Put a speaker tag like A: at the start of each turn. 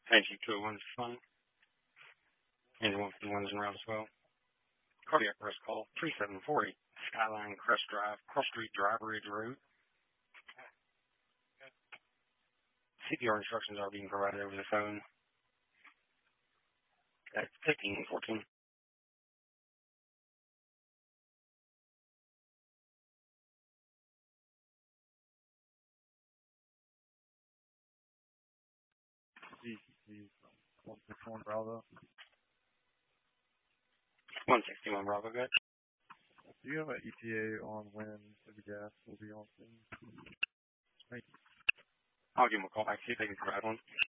A: Angie 201's fine. Engine 151's en route as well. Cardiac arrest call 3740. Skyline Crest Drive, Cross Street Drive Ridge Road. CPR instructions are being provided over the phone at 1514.
B: GCC 161 Bravo.
A: 161 Bravo, good.
B: Do you have an ETA on when the gas will be on scene?
A: I'll give them a call back, see if they can provide one.